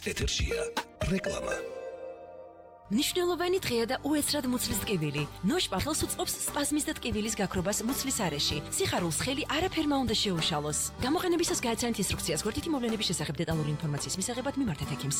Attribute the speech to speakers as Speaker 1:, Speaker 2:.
Speaker 1: ეთერშია რეკლამა.
Speaker 2: მნიშვნელოვანი დღეა და უეცრად მუცლის ტკივილი. ნოშპახელს უწყობს სპაზმის და ტკივილის გაქრობას მუცლის არეში. სიხარულს ხელი არაფერმა უნდა შეუშალოს. გამოყენებისას გააცანით ინსტრუქციას. გვერდითი მოვლენების შესახებ დეტალური ინფორმაციის მისაღებად მიმართეთ ექიმს.